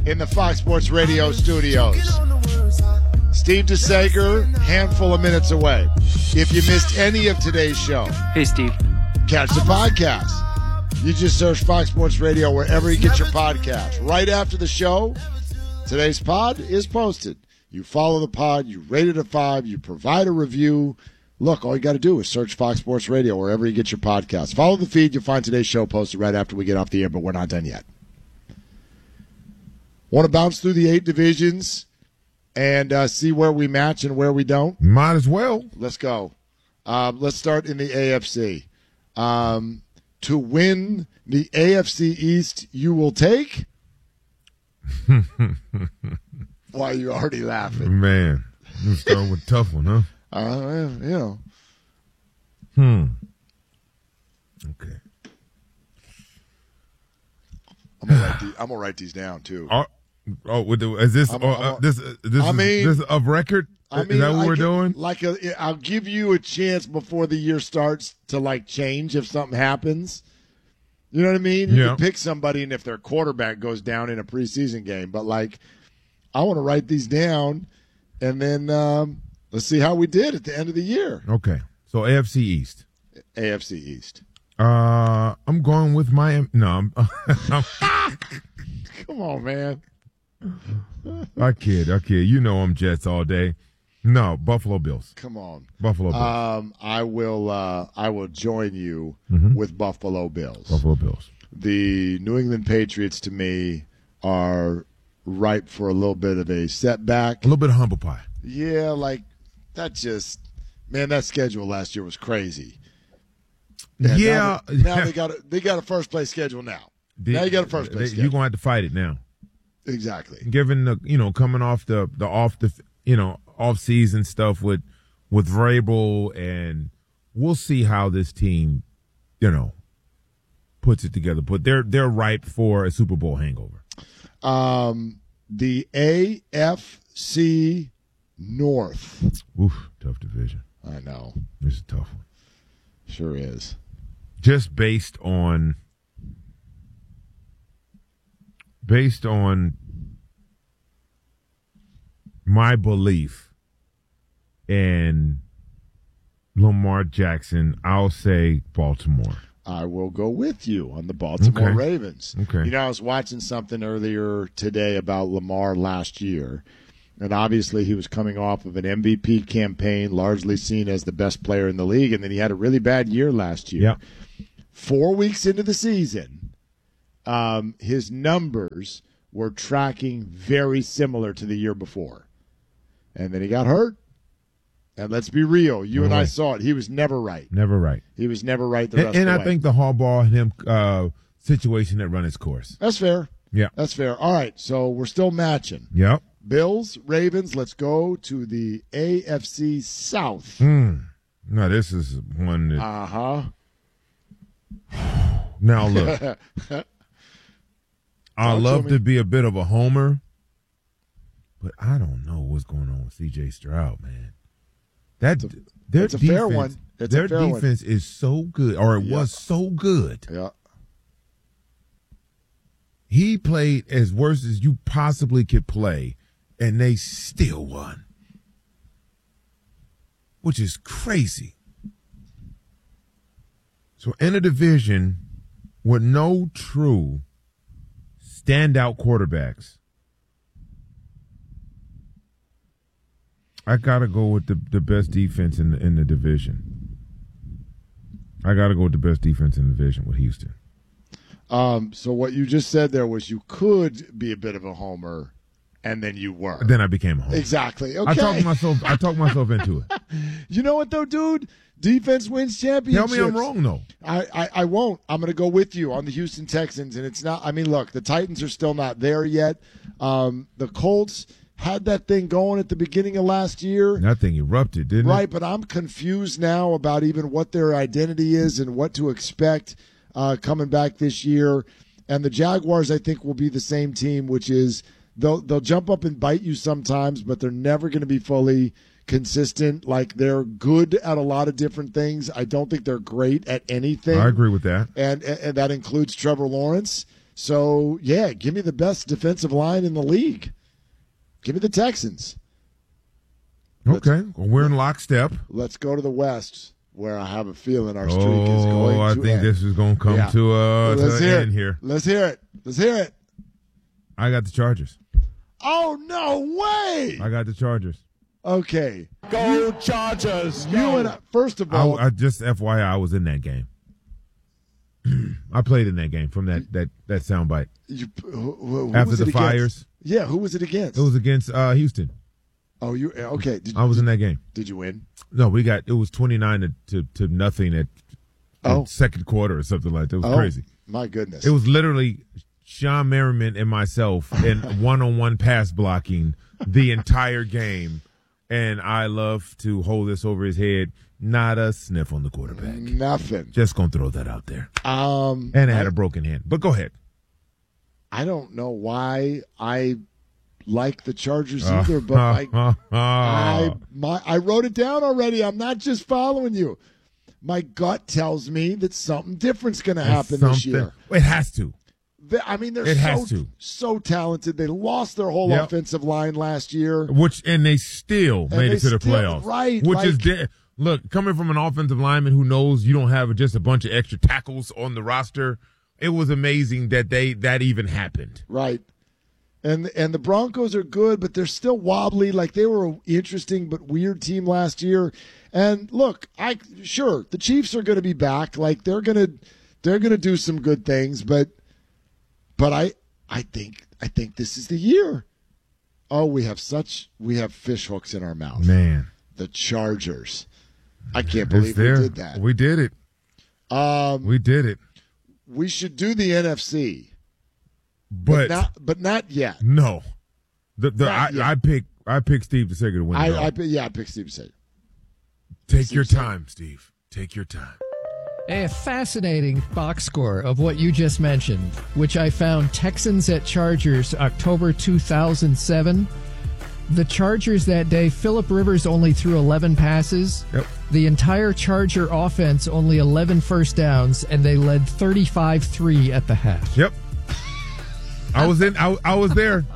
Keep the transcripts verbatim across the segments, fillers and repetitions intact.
in the Fox Sports Radio studios. Steve DeSager, handful of minutes away. If you missed any of today's show, hey, Steve, catch the podcast. You just search Fox Sports Radio wherever you get your podcast. Right after the show, today's pod is posted. You follow the pod, you rate it a five, you provide a review. Look, all you got to do is search Fox Sports Radio wherever you get your podcast. Follow the feed. You'll find today's show posted right after we get off the air, but we're not done yet. Want to bounce through the eight divisions and uh, see where we match and where we don't? Might as well. Let's go. Um, let's start in the A F C. Um, to win the A F C East, you will take? Why are you already laughing? Man, let's start with a tough one, huh? Uh, you know. Hmm. Okay. I'm gonna write these, I'm gonna write these down too. Oh, oh with the, is this I'm, oh, I'm, uh, this uh, this I is mean, this of record? I mean, is that what I we're get, doing? Like, a, I'll give you a chance before the year starts to like change if something happens. You know what I mean? You yeah. can pick somebody, and if their quarterback goes down in a preseason game, but like, I want to write these down, and then. Um, Let's see how we did at the end of the year. Okay. So A F C East. A F C East. Uh, I'm going with Miami. No, I'm, I'm come on, man. I kid, I kid. You know I'm Jets all day. No, Buffalo Bills. Come on, Buffalo Bills. Um, I will. Uh, I will join you mm-hmm. with Buffalo Bills. Buffalo Bills. The New England Patriots, to me, are ripe for a little bit of a setback. A little bit of humble pie. Yeah, like. That just, man, that schedule last year was crazy. And yeah. Now, they, now they got a, they got a first place schedule now. The, now you got a first place schedule. You're going to have to fight it now. Exactly. Given the, you know, coming off the, the off the, you know, off season stuff with, with Vrabel, and we'll see how this team, you know, puts it together. But they're, they're ripe for a Super Bowl hangover. Um, the A F C North. Oof, tough division. I know. It's a tough one. Sure is. Just based on based on my belief in Lamar Jackson, I'll say Baltimore. I will go with you on the Baltimore okay. Ravens. Okay. You know, I was watching something earlier today about Lamar last year. And obviously he was coming off of an M V P campaign, largely seen as the best player in the league, and then he had a really bad year last year. Yep. Four weeks into the season, um, his numbers were tracking very similar to the year before. And then he got hurt. And let's be real, you right. and I saw it. He was never right. Never right. He was never right the and, rest and of the I way. think the Harbaugh and him uh, situation that run its course. That's fair. Yeah. That's fair. All right, so we're still matching. Yep. Bills, Ravens, let's go to the A F C South. Mm. No, this is one that. Uh-huh. Now, look. I love to be a bit of a homer, but I don't know what's going on with C J Stroud, man. That it's a, their it's a defense, fair one. It's their a fair defense one. is so good, or it yeah. was so good. Yeah. He played as worse as you possibly could play, and they still won, which is crazy. So in a division with no true standout quarterbacks, I gotta go with the, the best defense in the, in the division. I gotta go with the best defense in the division with Houston. Um, so what you just said there was you could be a bit of a homer, and then you were. Then I became a homer. Exactly. Okay. I talked myself. I talked myself into it. You know what though, dude? Defense wins championships. Tell me I'm wrong though. I, I, I won't. I'm going to go with you on the Houston Texans, and it's not. I mean, look, the Titans are still not there yet. Um, the Colts had that thing going at the beginning of last year. That thing erupted, didn't right, it? Right, but I'm confused now about even what their identity is and what to expect uh, coming back this year. And the Jaguars, I think, will be the same team, which is they'll they'll jump up and bite you sometimes, but they're never going to be fully consistent. Like, they're good at a lot of different things. I don't think they're great at anything. I agree with that. And and that includes Trevor Lawrence. So, yeah, give me the best defensive line in the league. Give me the Texans. Okay, well, we're in lockstep. Let's go to the West, where I have a feeling our streak oh, is going to I think end. this is going to come yeah. to, uh, Let's to hear an end it. here. Let's hear it. Let's hear it. I got the Chargers. Oh, no way. I got the Chargers. Okay. Go Chargers. You Go. and I, first of all. I, I just F Y I, I was in that game. I played in that game from that that that soundbite. You, who, who After was the it fires. Against? Yeah, who was it against? It was against uh, Houston. Oh, you okay? Did, I was in that game. Did you win? No, we got it was twenty nine to, to to nothing at oh. second quarter or something like that. It was oh, crazy. My goodness! It was literally Sean Merriman and myself in one on one pass blocking the entire game, and I love to hold this over his head. Not a sniff on the quarterback. Nothing. Just gonna throw that out there. Um, and I had a broken hand. But go ahead. I don't know why I like the Chargers Uh, either, but uh, I, uh, uh. I, my, I wrote it down already. I'm not just following you. My gut tells me that something different's going to happen Something. this year. It has to. They, I mean, they're It so has to. so talented. They lost their whole Yep. offensive line last year. Which and they still And made they it to the still- playoffs. right, Which like- is de- look, coming from an offensive lineman who knows you don't have just a bunch of extra tackles on the roster, it was amazing that they that even happened. Right. And and the Broncos are good, but they're still wobbly. Like they were an interesting but weird team last year. And look, I sure the Chiefs are going to be back. Like they're going to they're going to do some good things, but but I I think I think this is the year. Oh, we have such we have fish hooks in our mouth. Man, the Chargers. I can't it's believe there. we did that. We did it. Um, We did it. we should do the N F C, But, but not but not yet. no, the the Not I, yet. I pick I pick Steve DeSager to win. I, it all. I yeah, I picked Steve Sager. Take Steve your Sager. time, Steve. Take your time. A fascinating box score of what you just mentioned, which I found Texans at Chargers, October two thousand seven. The Chargers that day, Phillip Rivers only threw eleven passes. Yep. The entire Charger offense, only eleven first downs, and they led thirty-five three at the half. Yep. I was in. I, I was there.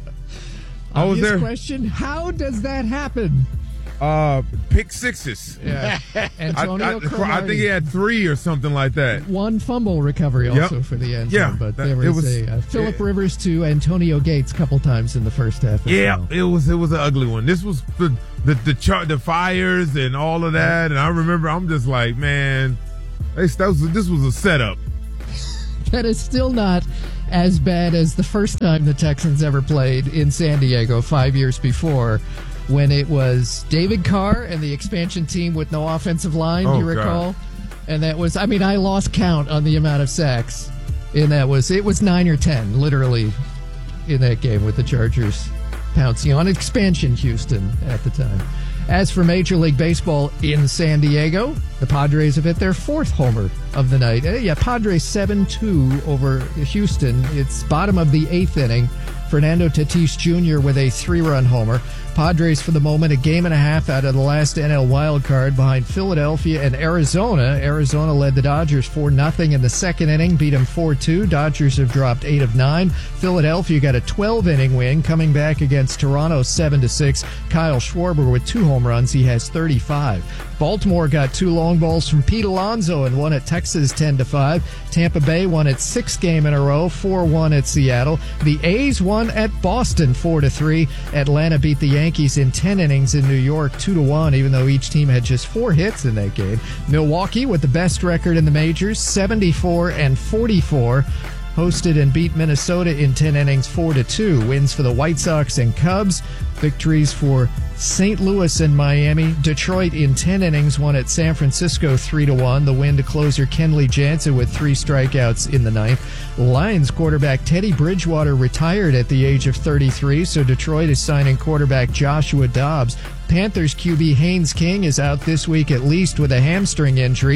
I was Obvious there. question, how does that happen? Uh, pick sixes. Yeah. I, Antonio I, I Cromartie. think he had three or something like that. One fumble recovery also Yep. for the end Yeah, zone, but that- there it was, was- a uh, Phillip yeah. Rivers to Antonio Gates a couple times in the first half. As Yeah, well. it was it was an ugly one. This was the the the chart, the fires and all of that. And I remember, I'm just like, man, this, that was, this was a setup. That is still not as bad as the first time the Texans ever played in San Diego five years before, when it was David Carr and the expansion team with no offensive line, Oh, do you recall? And that was, I mean, I lost count on the amount of sacks. And that was, it was nine or ten, literally, in that game with the Chargers pouncing on expansion Houston at the time. As for Major League Baseball in San Diego, the Padres have hit their fourth homer of the night. Uh, yeah, Padres seven two over Houston. It's bottom of the eighth inning. Fernando Tatis Junior with a three-run homer. Padres, for the moment, a game and a half out of the last N L wild card behind Philadelphia and Arizona. Arizona led the Dodgers four nothing in the second inning, beat them four two. Dodgers have dropped eight of nine. Philadelphia got a twelve-inning win, coming back against Toronto seven to six. Kyle Schwarber with two home runs. He has thirty-five. Baltimore got two long balls from Pete Alonso and won at Texas ten to five. Tampa Bay won its sixth game in a row, four one at Seattle. The A's won at Boston four to three. Atlanta beat the Yankees in ten innings in New York two to one, even though each team had just four hits in that game. Milwaukee, with the best record in the majors, seventy-four and forty-four. Hosted and beat Minnesota in ten innings four to two. Wins for the White Sox and Cubs. Victories for Saint Louis and Miami. Detroit in ten innings won at San Francisco three to one. The win to closer Kenley Jansen with three strikeouts in the ninth. Lions quarterback Teddy Bridgewater retired at the age of thirty-three, so Detroit is signing quarterback Joshua Dobbs. Panthers Q B Haynes King is out this week at least with a hamstring injury.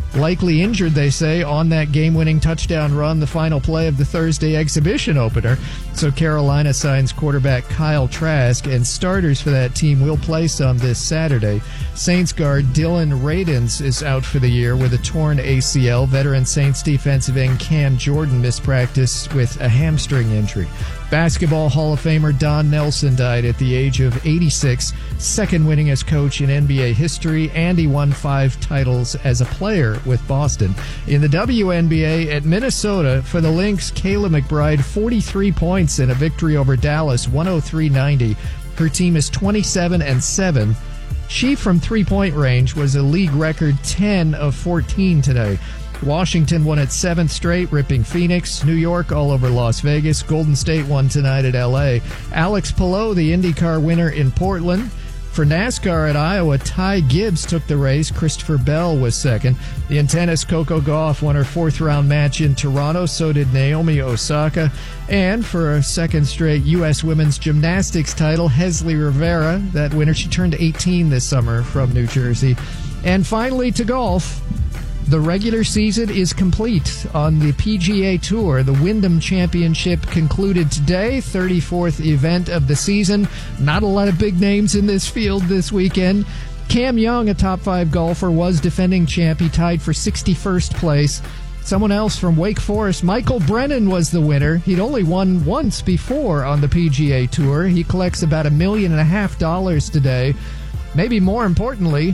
Likely injured, they say, on that game-winning touchdown run, the final play of the Thursday exhibition opener. So Carolina signs quarterback Kyle Trask, and starters for that team will play some this Saturday. Saints guard Dylan Radins is out for the year with a torn A C L. Veteran Saints defensive end Cam Jordan missed practice with a hamstring injury. Basketball Hall of Famer Don Nelson died at the age of eighty-six, second winningest coach in N B A history, and he won five titles as a player with Boston. In the W N B A at Minnesota, for the Lynx, Kayla McBride, forty-three points in a victory over Dallas, one oh three ninety. Her team is twenty-seven and seven. She, from three-point range, was a league record ten of fourteen today. Washington won its seventh straight, ripping Phoenix. New York all over Las Vegas. Golden State won tonight at L A. Alex Palou, the IndyCar winner in Portland. For NASCAR at Iowa, Ty Gibbs took the race. Christopher Bell was second. In tennis, Coco Gauff won her fourth-round match in Toronto. So did Naomi Osaka. And for a second straight U S women's gymnastics title, Hesley Rivera, that winner, she turned eighteen this summer from New Jersey. And finally to golf. The regular season is complete on the P G A Tour. The Wyndham Championship concluded today, thirty-fourth event of the season. Not a lot of big names in this field this weekend. Cam Young, a top five golfer, was defending champ. He tied for sixty-first place. Someone else from Wake Forest, Michael Brennan, was the winner. He'd only won once before on the P G A Tour. He collects about a million and a half dollars today. Maybe more importantly,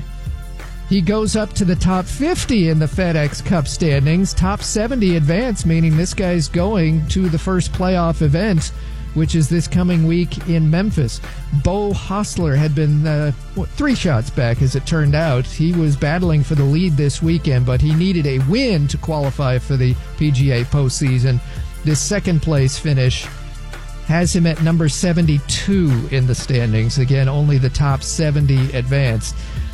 he goes up to the top fifty in the FedEx Cup standings. Top seventy advance, meaning this guy's going to the first playoff event, which is this coming week in Memphis. Bo Hostler had been uh, what, three shots back, as it turned out. He was battling for the lead this weekend, but he needed a win to qualify for the P G A postseason. This second-place finish has him at number seventy-two in the standings. Again, only the top seventy advanced.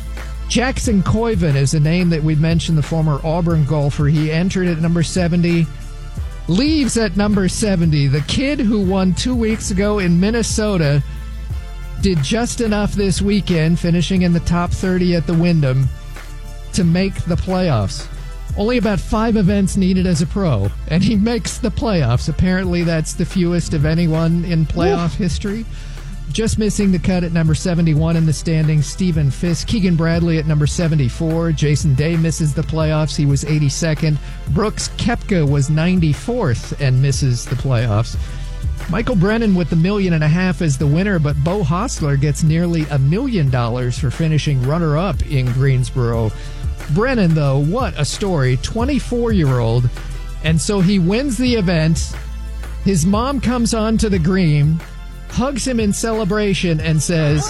Jackson Koiven is a name that we mentioned, the former Auburn golfer. He entered at number seventy, leaves at number seventy. The kid who won two weeks ago in Minnesota did just enough this weekend, finishing in the top thirty at the Wyndham, to make the playoffs. Only about five events needed as a pro, and he makes the playoffs. Apparently that's the fewest of anyone in playoff Ooh. history. Just missing the cut at number seventy-one in the standings, Stephen Fisk. Keegan Bradley at number seventy-four. Jason Day misses the playoffs. He was eighty-second. Brooks Koepka was ninety-fourth and misses the playoffs. Michael Brennan with the million and a half as the winner, but Bo Hostler gets nearly a million dollars for finishing runner-up in Greensboro. Brennan, though, what a story. twenty-four-year-old. And so he wins the event. His mom comes onto the green, hugs him in celebration, and says,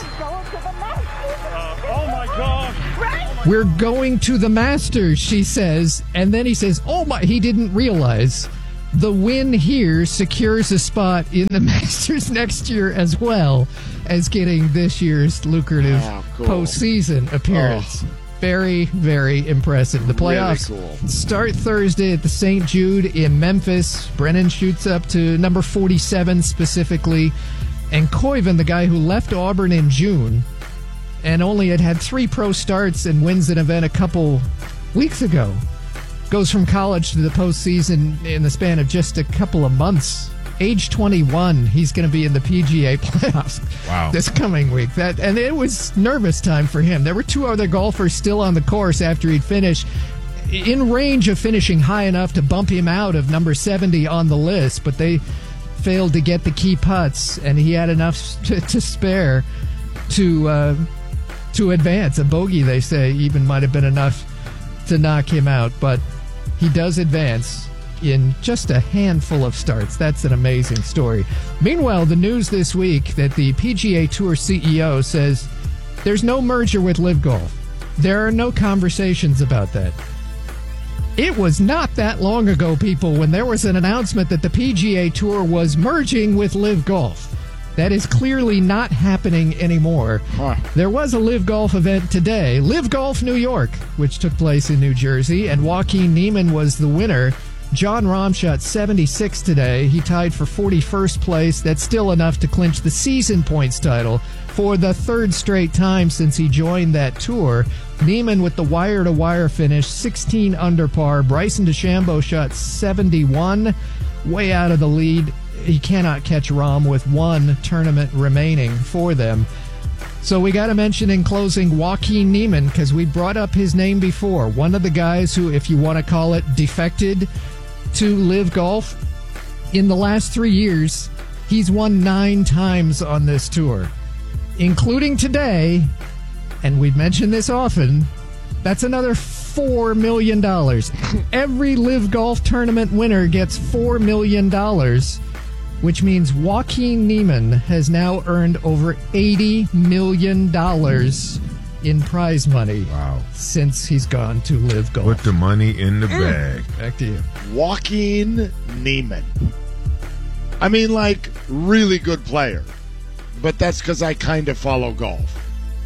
Uh, oh my God! "We're going to the Masters," she says. And then he says, oh my, he didn't realize the win here secures a spot in the Masters next year, as well as getting this year's lucrative oh, cool. postseason appearance. Oh. Very, very impressive. The playoffs really cool. start Thursday at the Saint Jude in Memphis. Brennan shoots up to number forty-seven specifically. And Koiven, the guy who left Auburn in June and only had had three pro starts and wins an event a couple weeks ago, goes from college to the postseason in the span of just a couple of months. Age twenty-one, he's going to be in the P G A playoffs wow. this coming week. That and it was nervous time for him. There were two other golfers still on the course after he'd finished, in range of finishing high enough to bump him out of number seventy on the list, but they failed to get the key putts, and he had enough to, to spare to uh, to advance. A bogey, they say, even might have been enough to knock him out, but he does advance in just a handful of starts. That's an amazing story. Meanwhile, the news this week that the P G A Tour C E O says there's no merger with Live Golf. There are no conversations about that. It was not that long ago, people, when there was an announcement that the P G A Tour was merging with Live Golf. That is clearly not happening anymore. Huh. There was a Live Golf event today, Live Golf New York, which took place in New Jersey, and Joaquin Niemann was the winner. John Rahm shot seventy-six today. He tied for forty-first place. That's still enough to clinch the season points title for the third straight time since he joined that tour. Neiman with the wire-to-wire finish, sixteen under par. Bryson DeChambeau shot seventy-one, way out of the lead. He cannot catch Rahm with one tournament remaining for them. So we got to mention in closing Joaquin Neiman, because we brought up his name before. One of the guys who, if you want to call it, defected to Live Golf. In the last three years, he's won nine times on this tour, including today, and we've mentioned this often, that's another four million dollars. Every Live Golf tournament winner gets four million dollars, which means Joaquin Neiman has now earned over eighty million dollars in prize money. Wow. Since he's gone to Live Golf. Put the money in the bag. Back to you. Joaquin Neiman. I mean, like, really good player. But that's because I kind of follow golf.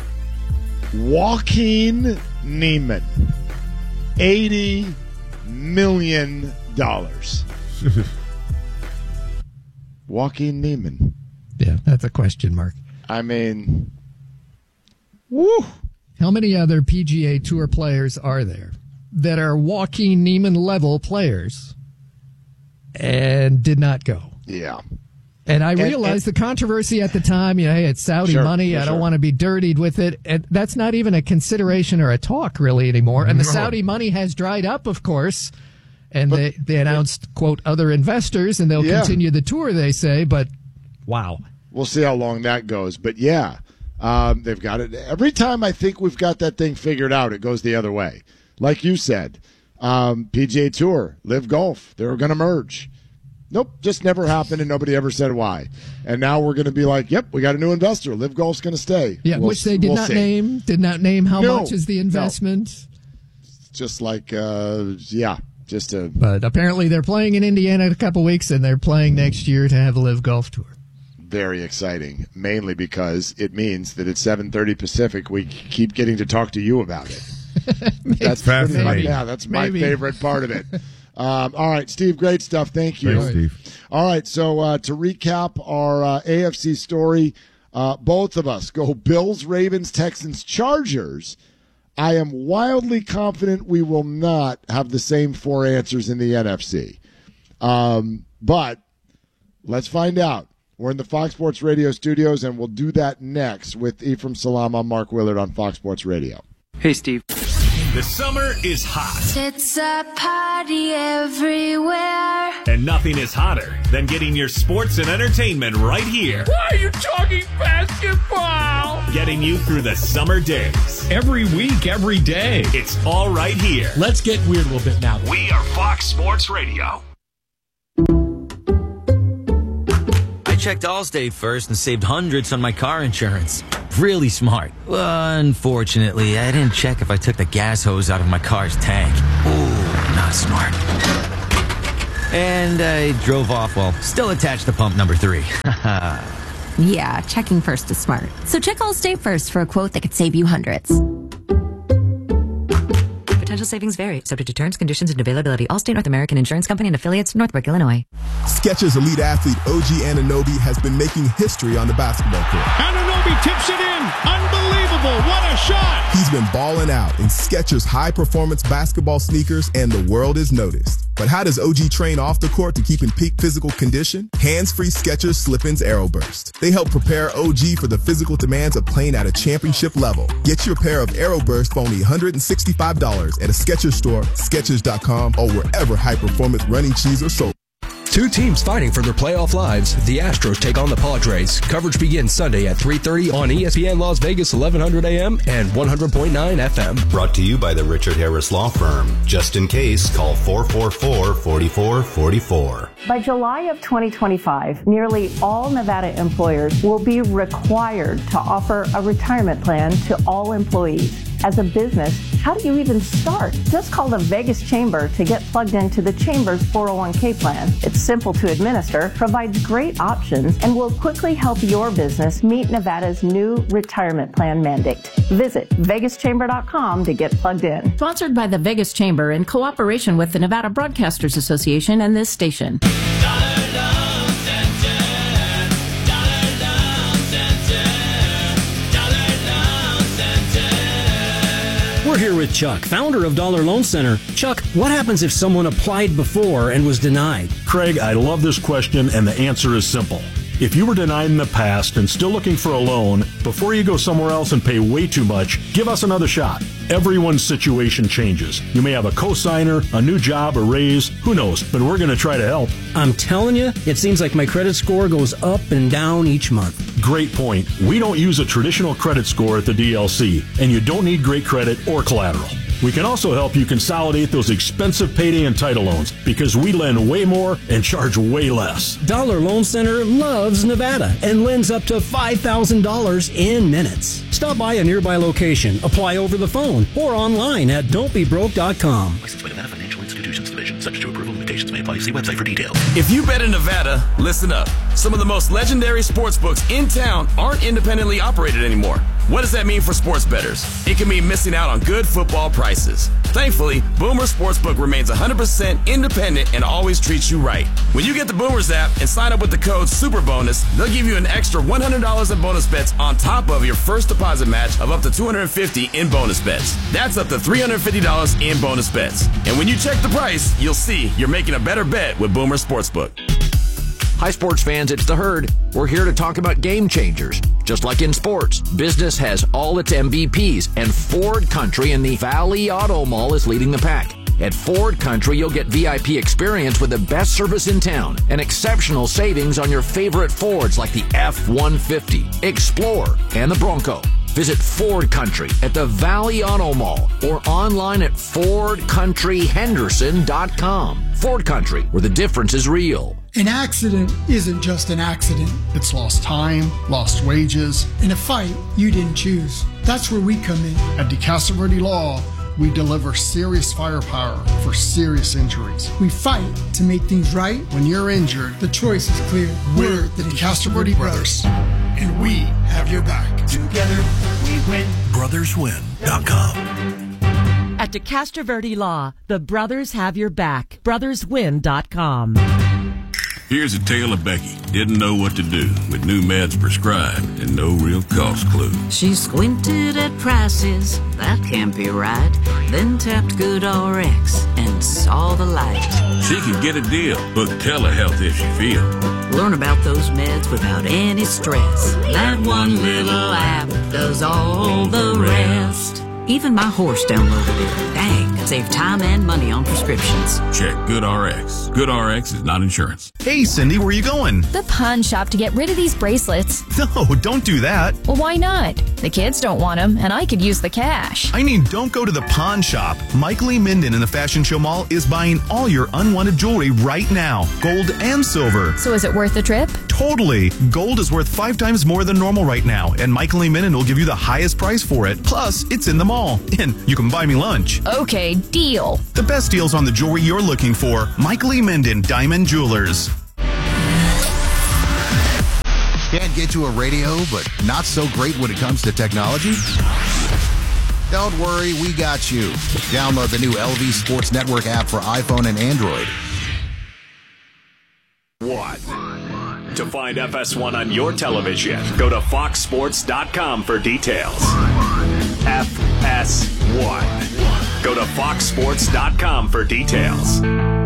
Joaquin Neiman. eighty million dollars. Joaquin Neiman. Yeah, that's a question mark. I mean, woo. How many other P G A Tour players are there that are Joaquin Neiman level players and did not go? Yeah. And I And- realized and- the controversy at the time, you know, hey, it's Saudi Sure, money. for I don't sure. want to be dirtied with it. And that's not even a consideration or a talk really anymore. And the No. Saudi money has dried up, of course. And they, they announced, quote, other investors, and they'll Yeah. continue the tour, they say. But wow. We'll see how long that goes. But yeah, um, they've got it. Every time I think we've got that thing figured out, it goes the other way. Like you said, um, P G A Tour, Live Golf, they were going to merge. Nope, just never happened, and nobody ever said why. And now we're going to be like, yep, we got a new investor. Live Golf's going to stay. Yeah, We'll- which they did we'll not see. name, did not name how No, much is the no. investment. Just like, uh, yeah, just a. But apparently they're playing in Indiana in a couple weeks, and they're playing next year to have a Live Golf Tour. Very exciting, mainly because it means that at seven thirty Pacific, we keep getting to talk to you about it. That's pretty much, Fascinating. yeah, that's my Maybe. favorite part of it. Um, all right, Steve, great stuff. Thank you. Thanks, Steve. All right, so uh, to recap our uh, A F C story, uh, both of us go Bills, Ravens, Texans, Chargers. I am wildly confident we will not have the same four answers in the N F C. Um, but let's find out. We're in the Fox Sports Radio studios, and we'll do that next with Ephraim Salam. I'm Mark Willard on Fox Sports Radio. Hey, Steve. The summer is hot, It's a party everywhere. and nothing is hotter than getting your sports and entertainment right here. Why are you talking basketball? Getting you through the summer days. Every week, every day. It's all right here. Let's get weird a little bit now. We are Fox Sports Radio. I checked Allstate first and saved hundreds on my car insurance. Really smart. Unfortunately, I didn't check if I took the gas hose out of my car's tank. Ooh, not smart. And I drove off while still attached to pump number three. Yeah, checking first is smart. So check Allstate first for a quote that could save you hundreds. Potential savings vary, subject to terms, conditions, and availability. Allstate North American Insurance Company and affiliates, Northbrook, Illinois. Skechers elite athlete O G Anunoby has been making history on the basketball court. Anunoby tips it in. Unbelievable. What a shot. He's been balling out in Skechers high-performance basketball sneakers, and the world is noticed. But how does O G train off the court to keep in peak physical condition? Hands-free Skechers Slip-ins Aeroburst. They help prepare O G for the physical demands of playing at a championship level. Get your pair of Aeroburst for only one hundred sixty-five dollars at a Skechers store, Skechers dot com, or wherever high-performance running shoes are sold. Two teams fighting for their playoff lives. The Astros take on the Padres. Coverage begins Sunday at three thirty on E S P N Las Vegas, eleven hundred A M and one hundred point nine F M. Brought to you by the Richard Harris Law Firm. Just in case, call four four four, four four four four. By July of twenty twenty-five, nearly all Nevada employers will be required to offer a retirement plan to all employees. As a business, how do you even start? Just call the Vegas Chamber to get plugged into the Chamber's four oh one k plan. It's simple to administer, provides great options, and will quickly help your business meet Nevada's new retirement plan mandate. Visit vegas chamber dot com to get plugged in. Sponsored by the Vegas Chamber in cooperation with the Nevada Broadcasters Association and this station. We're here with Chuck, founder of Dollar Loan Center. Chuck, what happens if someone applied before and was denied? Craig, I love this question, and the answer is simple. If you were denied in the past and still looking for a loan, before you go somewhere else and pay way too much, give us another shot. Everyone's situation changes. You may have a cosigner, a new job, a raise, who knows, but we're going to try to help. I'm telling you, it seems like my credit score goes up and down each month. Great point. We don't use a traditional credit score at the D L C, and you don't need great credit or collateral. We can also help you consolidate those expensive payday and title loans because we lend way more and charge way less. Dollar Loan Center loves Nevada and lends up to five thousand dollars in minutes. Stop by a nearby location, apply over the phone, or online at don't be broke dot com. Licensed by Nevada Financial Institutions Division. Subject to approval. Limitations may apply. See website for details. If you bet in Nevada, listen up. Some of the most legendary sports books in town aren't independently operated anymore. What does that mean for sports bettors? It can mean missing out on good football prices. Thankfully, Boomer Sportsbook remains one hundred percent independent and always treats you right. When you get the Boomers app and sign up with the code SUPERBONUS, they'll give you an extra one hundred dollars in bonus bets on top of your first deposit match of up to two hundred fifty dollars in bonus bets. That's up to three hundred fifty dollars in bonus bets. And when you check the price, you'll see you're making a better bet with Boomer Sportsbook. Hi, sports fans, it's The Herd. We're here to talk about game changers. Just like in sports, business has all its M V Ps, and Ford Country in the Valley Auto Mall is leading the pack. At Ford Country, you'll get V I P experience with the best service in town and exceptional savings on your favorite Fords like the F one fifty, Explorer, and the Bronco. Visit Ford Country at the Valley Auto Mall or online at ford country henderson dot com. Ford Country, where the difference is real. An accident isn't just an accident. It's lost time, lost wages, and a fight you didn't choose. That's where we come in. At DeCastro Verde Law, we deliver serious firepower for serious injuries. We fight to make things right. When you're injured, the choice is clear. We're the DeCastro Verde Brothers, and we have your back. Together, we win. brothers win dot com. At DeCastro Verde Law, the brothers have your back. brothers win dot com. Here's a tale of Becky. Didn't know what to do with new meds prescribed and no real cost clue. She squinted at prices, that can't be right. Then tapped GoodRx and saw the light. She could get a deal, book telehealth if she feel. Learn about those meds without any stress. That one little app does all the rest. Even my horse downloaded it. Dang, save time and money on prescriptions. Check GoodRx. GoodRx is not insurance. Hey, Cindy, where are you going? The pawn shop to get rid of these bracelets. No, don't do that. Well, why not? The kids don't want them, and I could use the cash. I mean, don't go to the pawn shop. Mike Lee Minden in the Fashion Show Mall is buying all your unwanted jewelry right now, gold and silver. So is it worth the trip? Totally. Gold is worth five times more than normal right now, and Mike Lee Minden will give you the highest price for it. Plus, it's in the mall. And you can buy me lunch. Okay, deal. The best deals on the jewelry you're looking for. Mike Lee Minden, Diamond Jewelers. Can't get to a radio, but not so great when it comes to technology? Don't worry, we got you. Download the new L V Sports Network app for iPhone and Android. What? To find F S one on your television, go to fox sports dot com for details. F S one. Go to fox sports dot com for details.